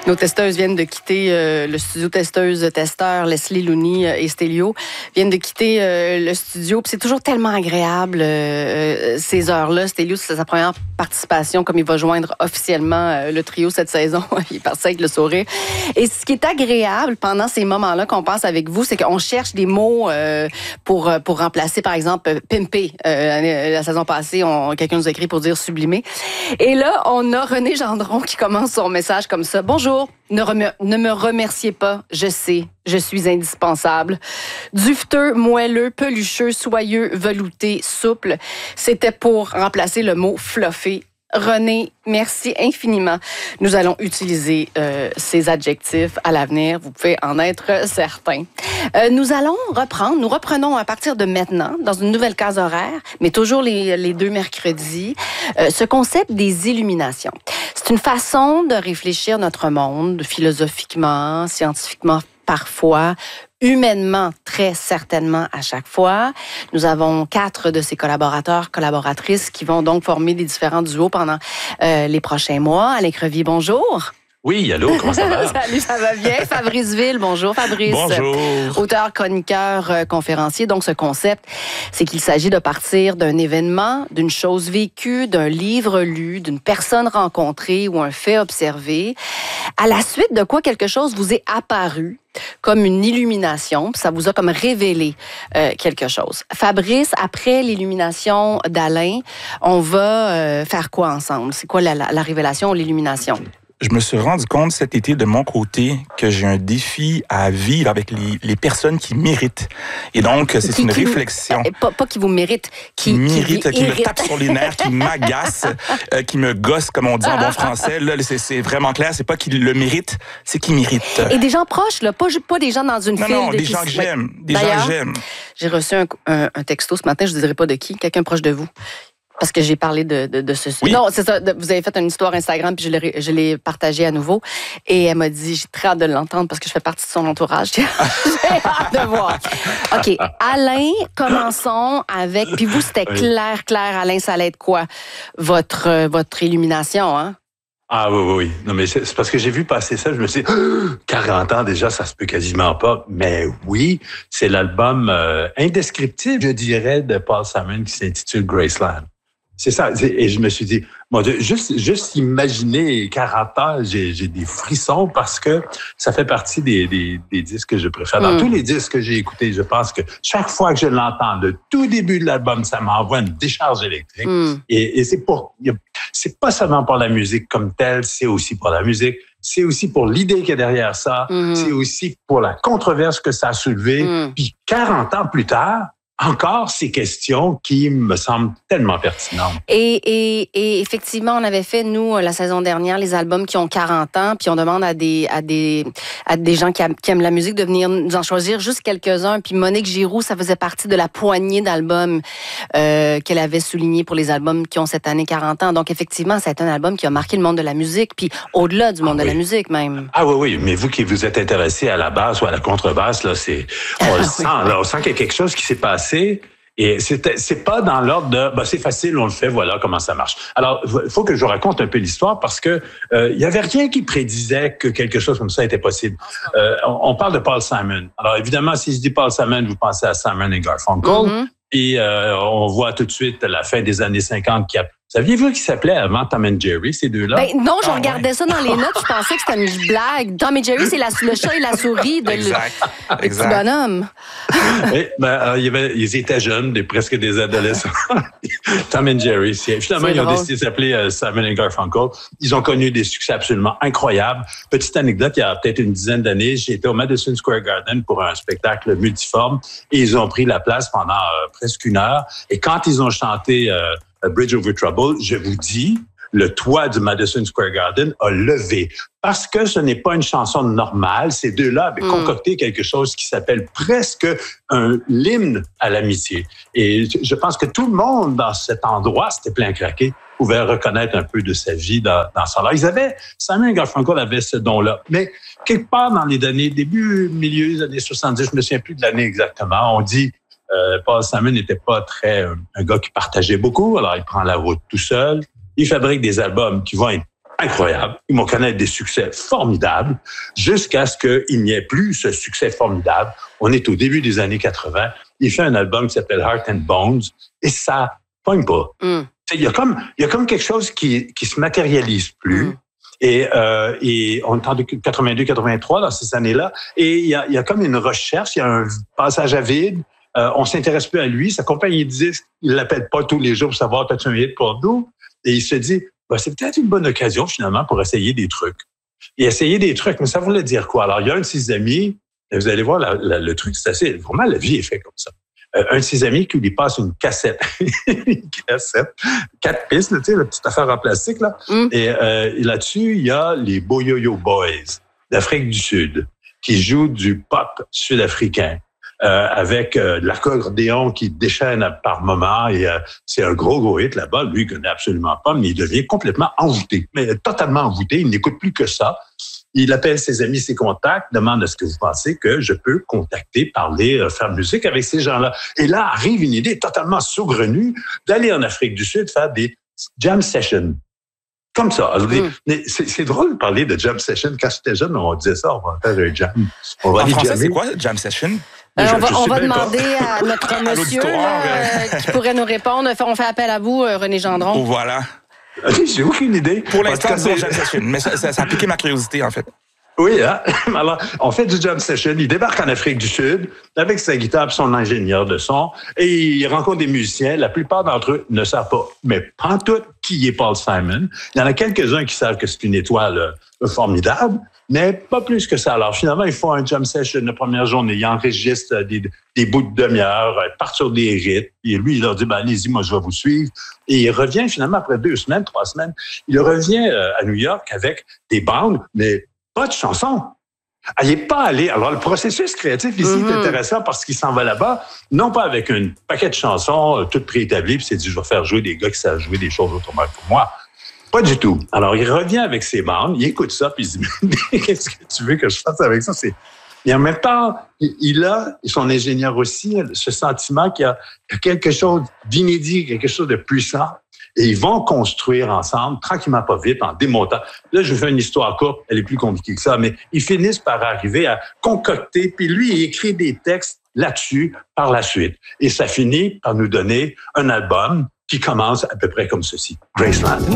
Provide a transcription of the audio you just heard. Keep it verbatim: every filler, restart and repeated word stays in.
Nos testeuses viennent de quitter euh, le studio testeuse testeur Leslie Looney et Stélio viennent de quitter euh, le studio. Puis c'est toujours tellement agréable euh, ces heures-là. Stélio, c'est sa première participation comme il va joindre officiellement euh, le trio cette saison. Il est parti avec le sourire. Et ce qui est agréable pendant ces moments-là qu'on passe avec vous, c'est qu'on cherche des mots euh, pour pour remplacer, par exemple, pimper. Euh, la saison passée, on, quelqu'un nous a écrit pour dire sublimer. Et là, on a René Gendron qui commence son message comme ça. Bonjour. Ne, rem- ne me remerciez pas, je sais, je suis indispensable. Duveteux, moelleux, pelucheux, soyeux, velouté, souple. C'était pour remplacer le mot fluffé. René, merci infiniment. Nous allons utiliser euh, ces adjectifs à l'avenir. Vous pouvez en être certain. Euh, nous allons reprendre, nous reprenons à partir de maintenant, dans une nouvelle case horaire, mais toujours les, les deux mercredis, euh, ce concept des illuminations. C'est une façon de réfléchir notre monde, philosophiquement, scientifiquement parfois, humainement, très certainement à chaque fois. Nous avons quatre de ces collaborateurs, collaboratrices qui vont donc former des différents duos pendant euh, les prochains mois. Alain Crevier, bonjour. Oui, allô, comment ça va? Salut, ça va bien. Fabrice Ville, bonjour Fabrice. Bonjour. Auteur, chroniqueur, euh, conférencier. Donc, ce concept, c'est qu'il s'agit de partir d'un événement, d'une chose vécue, d'un livre lu, d'une personne rencontrée ou un fait observé, à la suite de quoi quelque chose vous est apparu comme une illumination, puis ça vous a comme révélé euh, quelque chose. Fabrice, après l'illumination d'Alain, on va euh, faire quoi ensemble? C'est quoi la, la, la révélation ou l'illumination? Je me suis rendu compte cet été de mon côté que j'ai un défi à vivre avec les, les personnes qui méritent. Et donc, c'est qui, une qui, réflexion. Euh, pas, pas qui vous méritent, qui, qui mérite, qui, qui me tape sur les nerfs, qui m'agace, euh, qui me gosse, comme on dit en bon français. Là, c'est, c'est vraiment clair. C'est pas qu'il le mérite, c'est qu'il mérite. Et des gens proches, là, pas, pas des gens dans une non, file. Non, de des qui gens que j'aime. Des D'ailleurs, gens que j'aime. J'ai reçu un, un, un texto ce matin, je ne dirai pas de qui, quelqu'un proche de vous. Parce que j'ai parlé de, de, de ce... Oui. Non, c'est ça. De, vous avez fait une histoire Instagram, puis je l'ai, je l'ai partagée à nouveau. Et elle m'a dit, j'ai très hâte de l'entendre parce que je fais partie de son entourage. J'ai hâte de voir. OK. Alain, commençons avec... Puis vous, c'était oui. clair, clair. Alain, ça allait être quoi? Votre, euh, votre illumination, hein? Ah oui, oui, oui. Non, mais c'est, c'est parce que j'ai vu passer ça, je me suis dit, oh, quarante ans déjà, ça se peut quasiment pas. Mais oui, c'est l'album euh, indescriptible, je dirais, de Paul Simon qui s'intitule Graceland. C'est ça. Et je me suis dit, mon Dieu, juste, juste imaginer quarante ans, j'ai, j'ai des frissons parce que ça fait partie des, des, des disques que je préfère. Dans mm. tous les disques que j'ai écoutés, je pense que chaque fois que je l'entends, le tout début de l'album, ça m'envoie une décharge électrique. Mm. Et, et c'est pour, c'est pas seulement pour la musique comme telle, c'est aussi pour la musique. C'est aussi pour l'idée qu'il y a derrière ça. Mm. C'est aussi pour la controverse que ça a soulevé. Mm. Puis quarante ans plus tard, encore ces questions qui me semblent tellement pertinentes. Et, et, et effectivement, on avait fait, nous, la saison dernière, les albums qui ont quarante ans, puis on demande à des, à des, à des gens qui, a, qui aiment la musique de venir nous en choisir juste quelques-uns. Puis Monique Giroux, ça faisait partie de la poignée d'albums euh, qu'elle avait souligné pour les albums qui ont cette année quarante ans. Donc, effectivement, c'est un album qui a marqué le monde de la musique, puis au-delà du monde ah, oui. de la musique, même. Ah oui, oui, mais vous qui vous êtes intéressé à la basse ou à la contrebasse, là, c'est, on le sent, là, on sent qu'il y a quelque chose qui s'est passé. Et c'est, c'est pas dans l'ordre de ben c'est facile, on le fait, voilà comment ça marche. Alors, il faut que je raconte un peu l'histoire parce que euh, il y avait rien qui prédisait que quelque chose comme ça était possible. Euh, on, on parle de Paul Simon. Alors évidemment, si je dis Paul Simon, vous pensez à Simon et Garfunkel. Mm-hmm. Puis euh, on voit tout de suite la fin des années cinquante qui a... Saviez-vous qu'ils s'appelaient avant Tom and Jerry, ces deux-là? Ben non, je ah, regardais ouais. ça dans les notes, je pensais que c'était une blague. Tom et Jerry, c'est la, le chat et la souris de exact. le, le exact. petit bonhomme. Et, ben, alors, il y avait, ils étaient jeunes, des, presque des adolescents. Tom and Jerry. Finalement, c'est ils drôle. ont décidé de s'appeler euh, Simon et Garfunkel. Ils ont connu des succès absolument incroyables. Petite anecdote, il y a peut-être une dizaine d'années, j'étais au Madison Square Garden pour un spectacle multiforme et ils ont pris la place pendant euh, presque une heure. Et quand ils ont chanté... Euh, Bridge Over Trouble, je vous dis, le toit du Madison Square Garden a levé. Parce que ce n'est pas une chanson normale. Ces deux-là avaient mm. concocté quelque chose qui s'appelle presque un hymne à l'amitié. Et je pense que tout le monde dans cet endroit, c'était plein craqué, pouvait reconnaître un peu de sa vie dans, dans ça. Alors, ils avaient, Simon et Garfunkel avaient ce don-là. Mais quelque part dans les années, début, milieu des années soixante-dix, je me souviens plus de l'année exactement, on dit Euh, Paul Simon n'était pas très un gars qui partageait beaucoup, alors il prend la route tout seul. Il fabrique des albums qui vont être incroyable. Ils m'ont connaître des succès formidables jusqu'à ce qu'il n'y ait plus ce succès formidable. On est au début des années quatre-vingts. Il fait un album qui s'appelle Heart and Bones et ça pogne pas. Mm. Il y a comme, il y a comme quelque chose qui, qui se matérialise plus. Mm. Et, euh, et on est en quatre-vingt-deux quatre-vingt-trois dans ces années-là. Et il y a, il y a comme une recherche, il y a un passage à vide. Euh, on s'intéresse plus à lui. Sa compagnie de disques, il l'appelle pas tous les jours pour savoir t'as-tu un hit pour nous. Et il se dit, ben, c'est peut-être une bonne occasion finalement pour essayer des trucs. Et essayer des trucs, mais ça voulait dire quoi? Alors il y a un de ses amis, et vous allez voir la, la, le truc, c'est assez vraiment la vie est faite comme ça. Euh, un de ses amis qui lui passe une cassette, une cassette, quatre pistes, tu sais, la petite affaire en plastique là. Mm. Et euh, là-dessus il y a les Boyoyo Boys d'Afrique du Sud qui jouent du pop sud-africain. Euh, avec euh, de l'accordéon qui déchaîne par moment et euh, c'est un gros gros hit là-bas. Lui, il connaît absolument pas, mais il devient complètement envoûté, mais totalement envoûté. Il n'écoute plus que ça. Il appelle ses amis, ses contacts, demande est-ce que vous pensez que je peux contacter, parler, euh, faire musique avec ces gens-là. Et là arrive une idée totalement saugrenue d'aller en Afrique du Sud faire des jam sessions. Comme ça. Alors, mm. mais c'est, c'est drôle de parler de jam session. Quand j'étais jeune, on disait ça, on va faire un jam. On va en aller français, jammer. C'est quoi, jam session? Euh, on va, on va demander pas. à notre monsieur là, euh, qui pourrait nous répondre. On fait appel à vous, René Gendron. Oh, voilà. J'ai aucune idée. Pour l'instant, c'est jam session, mais ça, ça, ça a piqué ma curiosité, en fait. Oui, hein? Alors, on fait du jam session. Il débarque en Afrique du Sud avec sa guitare et son ingénieur de son et il rencontre des musiciens. La plupart d'entre eux ne savent pas, mais pantoute, qui est Paul Simon. Il y en a quelques-uns qui savent que c'est une étoile euh, formidable, mais pas plus que ça. Alors, finalement, ils font un jam session la première journée. Ils enregistrent des, des bouts de demi-heure, partent sur des rythmes. Et lui, il leur dit, ben, allez-y, moi, je vais vous suivre. Et il revient finalement après deux semaines, trois semaines. Il revient euh, à New York avec des bandes, mais pas de chansons. Il n'est pas allé. Alors, le processus créatif ici mm-hmm. est intéressant parce qu'il s'en va là-bas, non pas avec un paquet de chansons euh, toutes préétablies, puis il s'est dit, je vais faire jouer des gars qui savent jouer des choses autrement que moi. Pas du tout. Alors, il revient avec ses bandes, il écoute ça, puis il se dit, qu'est-ce que tu veux que je fasse avec ça? C'est... Et en même temps, il a, et son ingénieur aussi, ce sentiment qu'il y a quelque chose d'inédit, quelque chose de puissant. Et ils vont construire ensemble, tranquillement, pas vite, en démontant. Là, je vous fais une histoire courte, elle est plus compliquée que ça, mais ils finissent par arriver à concocter, puis lui, il écrit des textes là-dessus par la suite. Et ça finit par nous donner un album qui commence à peu près comme ceci, Graceland.